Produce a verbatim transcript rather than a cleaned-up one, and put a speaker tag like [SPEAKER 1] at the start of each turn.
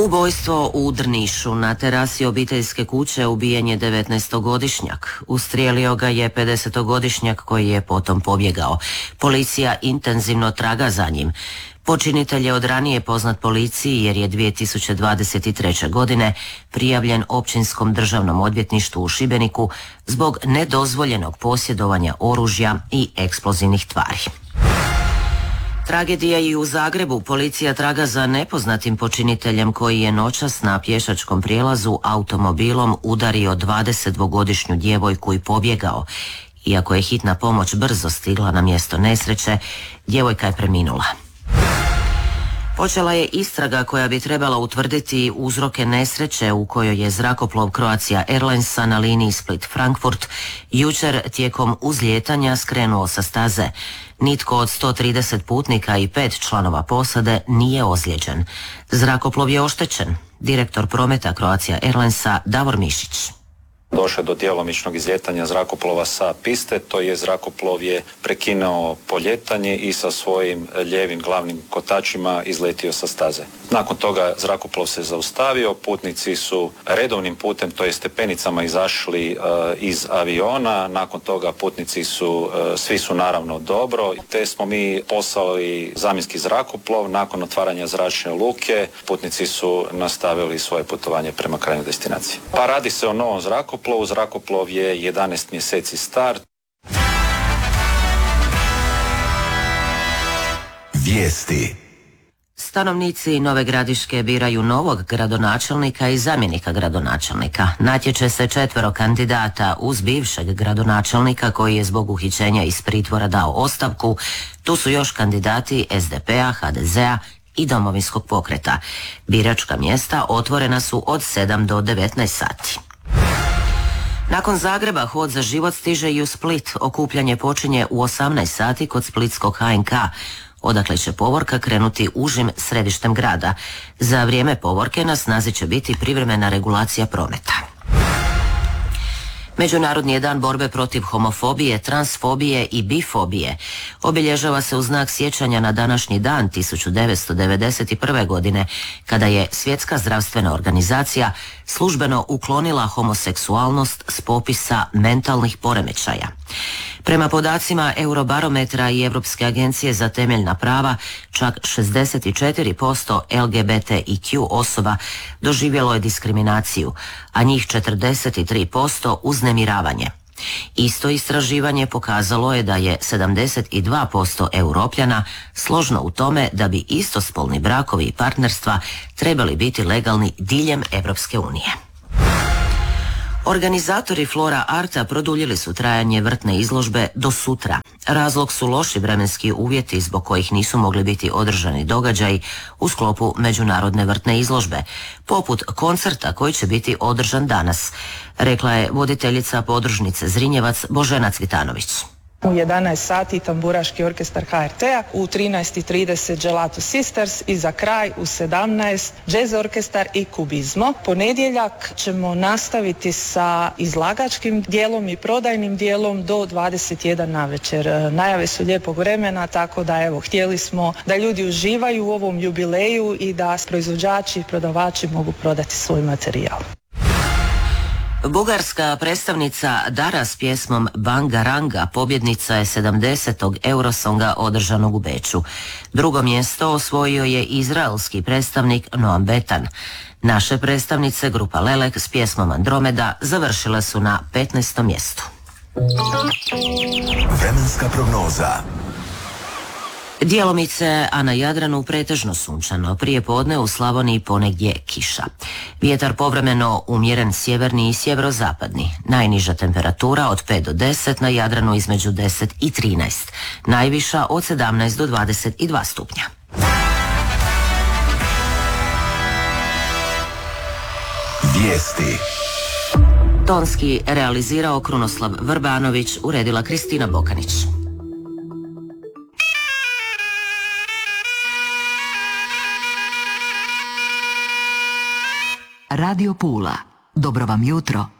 [SPEAKER 1] Ubojstvo u Drnišu. Na terasi obiteljske kuće ubijen je devetnaestogodišnjak. Ustrijelio ga je pedesetogodišnjak koji je potom pobjegao. Policija intenzivno traga za njim. Počinitelj je od ranije poznat policiji jer je dvije tisuće dvadeset treće. godine prijavljen Općinskom državnom odvjetništvu u Šibeniku zbog nedozvoljenog posjedovanja oružja i eksplozivnih tvari. Tragedija i u Zagrebu. Policija traga za nepoznatim počiniteljem koji je noćas na pješačkom prijelazu automobilom udario dvadesetdvogodišnju djevojku i pobjegao. Iako je hitna pomoć brzo stigla na mjesto nesreće, djevojka je preminula. Počela je istraga koja bi trebala utvrditi uzroke nesreće u kojoj je zrakoplov Croatia Airlinesa na liniji Split-Frankfurt jučer tijekom uzlijetanja skrenuo sa staze. Nitko od sto trideset putnika i pet članova posade nije ozlijeđen. Zrakoplov je oštećen. Direktor prometa Croatia Airlinesa Davor Mišić.
[SPEAKER 2] Došlo je do djelomičnog izljetanja zrakoplova sa piste, to je zrakoplov je prekinuo poljetanje i sa svojim lijevim glavnim kotačima izletio sa staze. Nakon toga zrakoplov se zaustavio, putnici su redovnim putem, to je stepenicama izašli uh, iz aviona, nakon toga putnici su, uh, svi su naravno dobro, te smo mi poslali zamjenski zrakoplov, nakon otvaranja zračne luke, putnici su nastavili svoje putovanje prema krajnjoj destinaciji. Pa radi se o novom zrakoplovu. Zrakoplov je jedanaest mjeseci star.
[SPEAKER 3] Vijesti.
[SPEAKER 1] Stanovnici Nove Gradiške biraju novog gradonačelnika i zamjenika gradonačelnika. Natječe se četvero kandidata uz bivšeg gradonačelnika koji je zbog uhićenja iz pritvora dao ostavku. Tu su još kandidati es de pe a, ha de ze a i Domovinskog pokreta. Biračka mjesta otvorena su od sedam do devetnaest sati. Nakon Zagreba Hod za život stiže i u Split. Okupljanje počinje u osamnaest sati kod splitskog ha en ka. Odakle će povorka krenuti užim središtem grada. Za vrijeme povorke na snazi će biti privremena regulacija prometa. Međunarodni je dan borbe protiv homofobije, transfobije i bifobije. Obilježava se u znak sjećanja na današnji dan tisuću devetsto devedeset prve. godine, kada je Svjetska zdravstvena organizacija službeno uklonila homoseksualnost s popisa mentalnih poremećaja. Prema podacima Eurobarometra i Europske agencije za temeljna prava, čak šezdeset četiri posto el ge be te i kju osoba doživjelo je diskriminaciju, a njih četrdeset tri posto uznemiravanje. Isto istraživanje pokazalo je da je sedamdeset dva posto Europljana složno u tome da bi istospolni brakovi i partnerstva trebali biti legalni diljem Europske unije. Organizatori Flora Arta produljili su trajanje vrtne izložbe do sutra. Razlog su loši vremenski uvjeti zbog kojih nisu mogli biti održani događaji u sklopu međunarodne vrtne izložbe, poput koncerta koji će biti održan danas, rekla je voditeljica podružnice Zrinjevac Božena Cvitanović.
[SPEAKER 4] U jedanaest sati tamburaški orkestar ha er te a, u trinaest i trideset Gelato Sisters i za kraj u sedamnaest Jazz orkestar i Kubizmo. Ponedjeljak ćemo nastaviti sa izlagačkim dijelom i prodajnim dijelom do dvadeset jedan navečer. Najave su lijepog vremena, tako da evo, htjeli smo da ljudi uživaju u ovom jubileju i da proizvođači i prodavači mogu prodati svoj materijal.
[SPEAKER 1] Bugarska predstavnica Dara s pjesmom Bangaranga pobjednica je sedamdesetog Eurosonga održanog u Beču. Drugo mjesto osvojio je izraelski predstavnik Noam Betan. Naše predstavnice grupa Lelek s pjesmom Andromeda završile su na petnaestom mjestu.
[SPEAKER 3] Vremenska prognoza.
[SPEAKER 1] Djelomice, a na Jadranu pretežno sunčano, prije podne u Slavoniji ponegdje kiša. Vjetar povremeno umjeren sjeverni i sjeverozapadni. Najniža temperatura od pet do deset, na Jadranu između deset i trinaest. Najviša od sedamnaest do dvadeset dva stupnja.
[SPEAKER 3] Vijesti.
[SPEAKER 1] Tonski realizirao Krunoslav Vrbanović, uredila Kristina Bokanić.
[SPEAKER 5] Radio Pula. Dobro vam jutro.